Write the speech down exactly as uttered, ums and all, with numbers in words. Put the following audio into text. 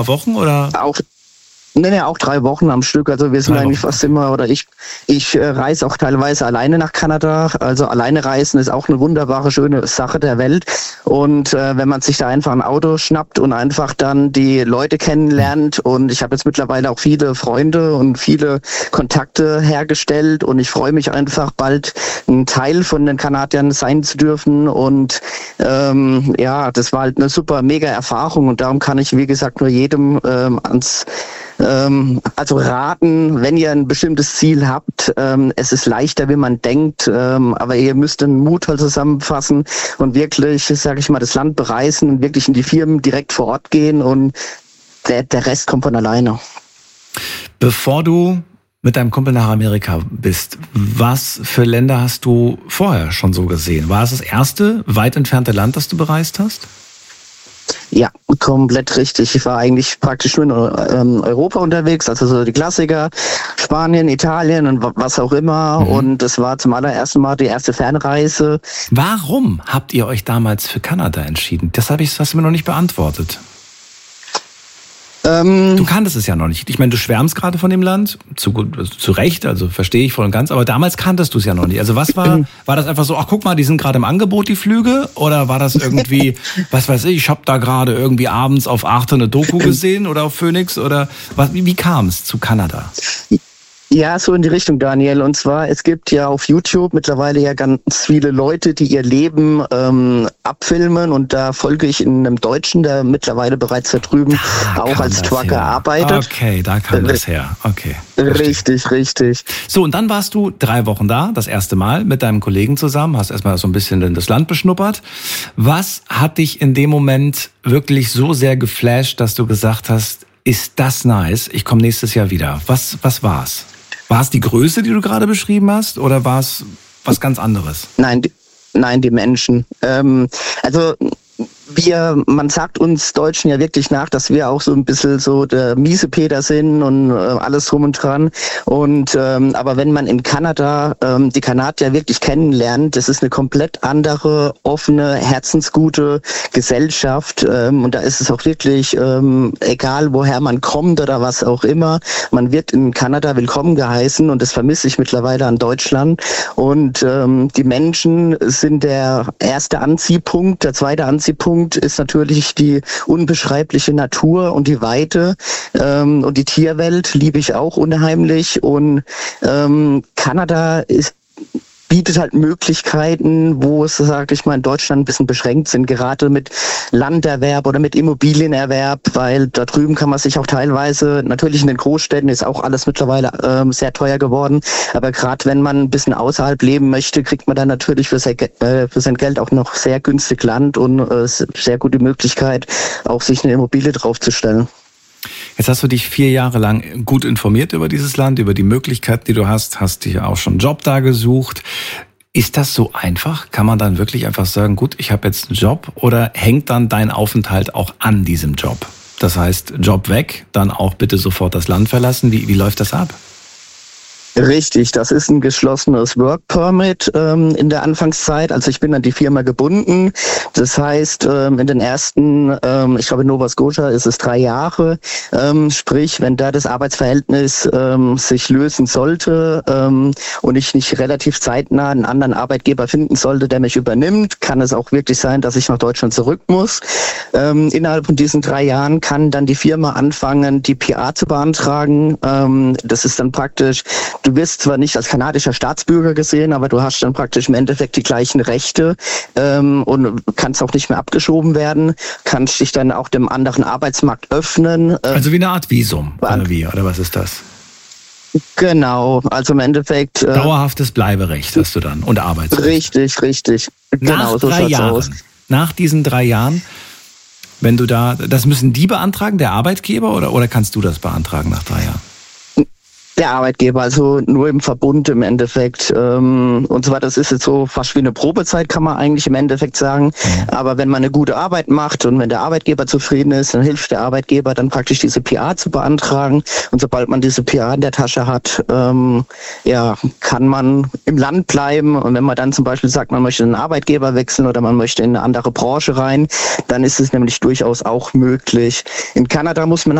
Wochen oder? Auch Nee, nee, auch drei Wochen am Stück. Also wir sind Drei eigentlich Wochen. fast immer, oder ich ich äh, reise auch teilweise alleine nach Kanada. Also alleine reisen ist auch eine wunderbare, schöne Sache der Welt. Und äh, wenn man sich da einfach ein Auto schnappt und einfach dann die Leute kennenlernt, und ich habe jetzt mittlerweile auch viele Freunde und viele Kontakte hergestellt, und ich freue mich einfach, bald ein Teil von den Kanadiern sein zu dürfen. Und ähm, ja, das war halt eine super, mega Erfahrung, und darum kann ich, wie gesagt, nur jedem ähm, ans also raten, wenn ihr ein bestimmtes Ziel habt, ähm, es ist leichter, wie man denkt, ähm, aber ihr müsst den Mut halt zusammenfassen und wirklich, sage ich mal, das Land bereisen und wirklich in die Firmen direkt vor Ort gehen, und der, der Rest kommt von alleine. Bevor du mit deinem Kumpel nach Amerika bist, was für Länder hast du vorher schon so gesehen? War es das erste weit entfernte Land, das du bereist hast? Ja, komplett richtig. Ich war eigentlich praktisch nur in ähm, Europa unterwegs, also so die Klassiker, Spanien, Italien und was auch immer. Mhm. Und das war zum allerersten Mal die erste Fernreise. Warum habt ihr euch damals für Kanada entschieden? Das habe ich, das hast du mir noch nicht beantwortet. Ähm, du kanntest es ja noch nicht. Ich meine, du schwärmst gerade von dem Land, zu, zu Recht, also verstehe ich voll und ganz, aber damals kanntest du es ja noch nicht. Also was war, war das einfach so, ach guck mal, die sind gerade im Angebot, die Flüge? Oder war das irgendwie, was weiß ich, ich habe da gerade irgendwie abends auf Arte eine Doku gesehen oder auf Phoenix? Oder was, wie, wie kam es zu Kanada? Ja, so in die Richtung, Daniel. Und zwar, es gibt ja auf YouTube mittlerweile ja ganz viele Leute, die ihr Leben ähm, abfilmen, und da folge ich in einem Deutschen, der mittlerweile bereits da drüben da auch als Trucker her. arbeitet. Okay, da kam das her. Okay. Richtig, verstehe. richtig. So, und dann warst du drei Wochen da, das erste Mal mit deinem Kollegen zusammen, hast erstmal so ein bisschen das Land beschnuppert. Was hat dich in dem Moment wirklich so sehr geflasht, dass du gesagt hast, ist das nice, ich komme nächstes Jahr wieder? Was, was war's? War es die Größe, die du gerade beschrieben hast, oder war es was ganz anderes? Nein, die, nein, die Menschen. Ähm, also wir, man sagt uns Deutschen ja wirklich nach, dass wir auch so ein bisschen so der Miesepeter sind und äh, alles drum und dran. Und ähm, aber wenn man in Kanada ähm, die Kanadier wirklich kennenlernt, das ist eine komplett andere, offene, herzensgute Gesellschaft. Ähm, und da ist es auch wirklich ähm, egal, woher man kommt oder was auch immer. Man wird in Kanada willkommen geheißen, und das vermisse ich mittlerweile an Deutschland. Und ähm, die Menschen sind der erste Anziehpunkt. Der zweite Anziehpunkt ist natürlich die unbeschreibliche Natur und die Weite, ähm, und die Tierwelt liebe ich auch unheimlich, und ähm, Kanada ist bietet halt Möglichkeiten, wo es, sage ich mal, in Deutschland ein bisschen beschränkt sind, gerade mit Landerwerb oder mit Immobilienerwerb, weil da drüben kann man sich auch teilweise, natürlich in den Großstädten ist auch alles mittlerweile ähm, sehr teuer geworden, aber gerade wenn man ein bisschen außerhalb leben möchte, kriegt man dann natürlich für sein, äh, für sein Geld auch noch sehr günstig Land und äh, sehr gute Möglichkeit, auch sich eine Immobilie draufzustellen. Jetzt hast du dich vier Jahre lang gut informiert über dieses Land, über die Möglichkeiten, die du hast, hast dir auch schon einen Job da gesucht. Ist das so einfach? Kann man dann wirklich einfach sagen, gut, ich habe jetzt einen Job, oder hängt dann dein Aufenthalt auch an diesem Job? Das heißt, Job weg, dann auch bitte sofort das Land verlassen. Wie, wie läuft das ab? Richtig, das ist ein geschlossenes Work Permit ähm, in der Anfangszeit. Also ich bin an die Firma gebunden. Das heißt, ähm, in den ersten, ähm, ich glaube in Nova Scotia ist es drei Jahre. Ähm, sprich, wenn da das Arbeitsverhältnis ähm, sich lösen sollte ähm, und ich nicht relativ zeitnah einen anderen Arbeitgeber finden sollte, der mich übernimmt, kann es auch wirklich sein, dass ich nach Deutschland zurück muss. Ähm, innerhalb von diesen drei Jahren kann dann die Firma anfangen, die P R zu beantragen. Ähm, das ist dann praktisch, du wirst zwar nicht als kanadischer Staatsbürger gesehen, aber du hast dann praktisch im Endeffekt die gleichen Rechte ähm, und kannst auch nicht mehr abgeschoben werden, kannst dich dann auch dem anderen Arbeitsmarkt öffnen. Äh, also wie eine Art Visum, oder wie, oder was ist das? Genau, also im Endeffekt... Äh, Dauerhaftes Bleiberecht hast du dann und Arbeitsrecht. Richtig, richtig. Nach genau, so drei schaut's Jahren, aus. nach diesen drei Jahren, wenn du da, das müssen die beantragen, der Arbeitgeber, oder, oder kannst du das beantragen nach drei Jahren? Der Arbeitgeber, also nur im Verbund im Endeffekt. Ähm, und zwar, das ist jetzt so fast wie eine Probezeit, kann man eigentlich im Endeffekt sagen. Aber wenn man eine gute Arbeit macht und wenn der Arbeitgeber zufrieden ist, dann hilft der Arbeitgeber dann praktisch diese P A zu beantragen. Und sobald man diese P A in der Tasche hat, ähm, ja, kann man im Land bleiben. Und wenn man dann zum Beispiel sagt, man möchte einen Arbeitgeber wechseln oder man möchte in eine andere Branche rein, dann ist es nämlich durchaus auch möglich. In Kanada muss man